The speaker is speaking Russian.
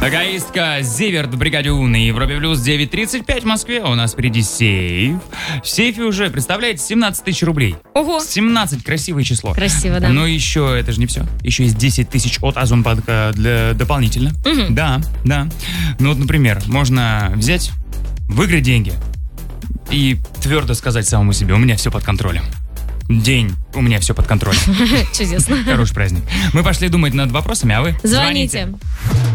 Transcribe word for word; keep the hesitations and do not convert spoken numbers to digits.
Эгоистка Зиверт в бригаде У на Европе плюс девять тридцать пять в Москве. У нас впереди сейф. В сейфе уже, представляете, семнадцать тысяч рублей. Ого! семнадцать красивое число. Красиво, да. Но еще это же не все. Еще есть десять тысяч от Озонбанка для дополнительно. Угу. Да, да. Ну вот, например, можно взять, выиграть деньги и твердо сказать самому себе: у меня все под контролем. День, у меня все под контролем. Чудесно. Хороший праздник. Мы пошли думать над вопросами, а вы? Звоните.